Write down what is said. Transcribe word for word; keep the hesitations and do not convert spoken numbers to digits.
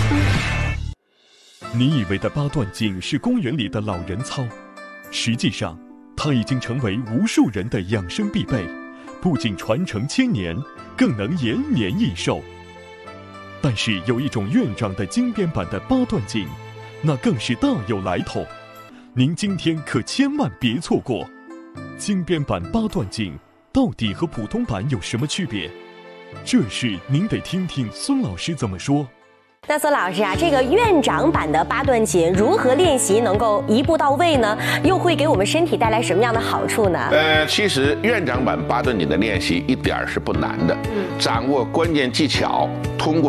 你以为的八段锦是公园里的老人操，实际上，它已经成为无数人的养生必备，不仅传承千年，更能延年益寿。但是有一种院长的精编版的八段锦，那更是大有来头，您今天可千万别错过。精编版八段锦到底和普通版有什么区别？这事您得听听孙老师怎么说。 那孙老师啊，这个院长版的八段锦如何练习能够一步到位呢？又会给我们身体带来什么样的好处呢？ 呃，其实院长版八段锦的练习一点儿是不难的，掌握关键技巧，通过